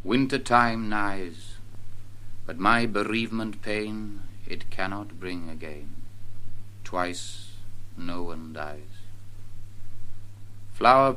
Winter time nighs, but my bereavement pain it cannot bring again. Twice no one dies. Flower